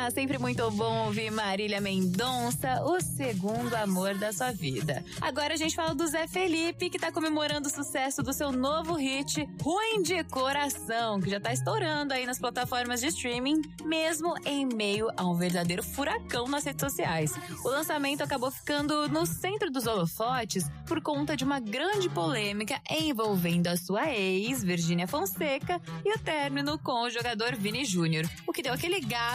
dia! Sempre muito bom ouvir Marília Mendonça, o segundo amor da sua vida. Agora a gente fala do Zé Felipe, que tá comemorando o sucesso do seu novo hit, Ruim de Coração, que já tá estourando aí nas plataformas de streaming, mesmo em meio a um verdadeiro furacão nas redes sociais. O lançamento acabou ficando no centro dos holofotes por conta de uma grande polêmica envolvendo a sua ex, Virgínia Fonseca, e o término com o jogador Vini Júnior, o que deu aquele gasto